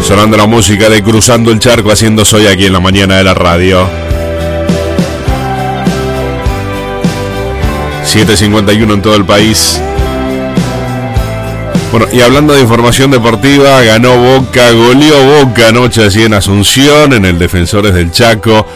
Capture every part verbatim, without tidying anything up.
Sonando la música de Cruzando el Charco, haciendo Soy aquí en la mañana de la radio. siete cincuenta y uno en todo el país. Bueno, y hablando de información deportiva, ganó Boca, goleó Boca anoche allí en Asunción, en el Defensores del Chaco,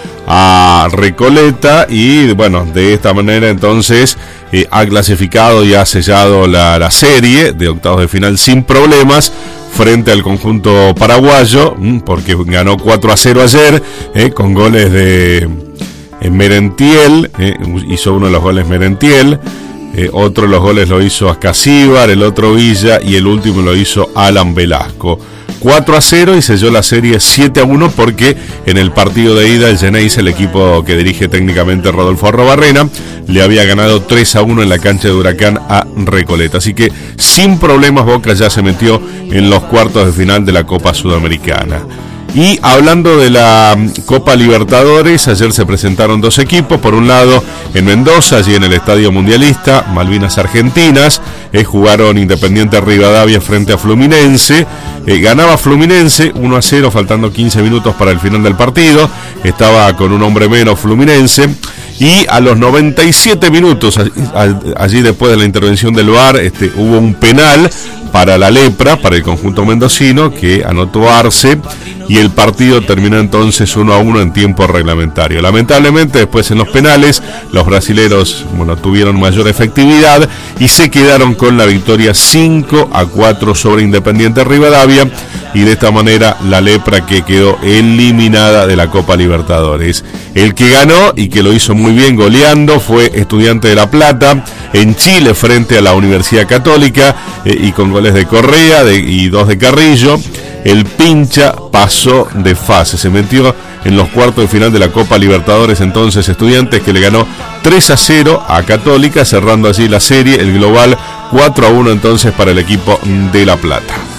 a Recoleta, y bueno, de esta manera entonces eh, ha clasificado y ha sellado la, la serie de octavos de final sin problemas frente al conjunto paraguayo, porque ganó cuatro a cero ayer, eh, con goles de eh, Merentiel, eh, hizo uno de los goles Merentiel. Eh, otro de los goles lo hizo Ascasíbar, el otro Villa, y el último lo hizo Alan Velasco. cuatro a cero y selló la serie siete a uno, porque en el partido de ida el Geneise, el equipo que dirige técnicamente Rodolfo Arrobarrena, le había ganado tres a uno en la cancha de Huracán a Recoleta. Así que sin problemas Boca ya se metió en los cuartos de final de la Copa Sudamericana. Y hablando de la Copa Libertadores, ayer se presentaron dos equipos. Por un lado, en Mendoza, allí en el Estadio Mundialista, Malvinas Argentinas, eh, jugaron Independiente Rivadavia frente a Fluminense. Eh, ganaba Fluminense uno a cero, faltando quince minutos para el final del partido. Estaba con un hombre menos Fluminense. Y a los noventa y siete minutos, allí después de la intervención del V A R, este, hubo un penal para la Lepra, para el conjunto mendocino, que anotó Arce, y el partido terminó entonces uno a uno en tiempo reglamentario. Lamentablemente, después en los penales, los brasileros bueno, tuvieron mayor efectividad y se quedaron con la victoria cinco a cuatro sobre Independiente Rivadavia, y de esta manera la Lepra que quedó eliminada de la Copa Libertadores. El que ganó y que lo hizo muy bien goleando fue Estudiante de La Plata en Chile frente a la Universidad Católica, eh, y con goles de Correa de, y dos de Carrillo. El Pincha pasó de fase, se metió en los cuartos de final de la Copa Libertadores entonces Estudiantes, que le ganó tres a cero a Católica, cerrando así la serie, el global cuatro a uno entonces para el equipo de La Plata.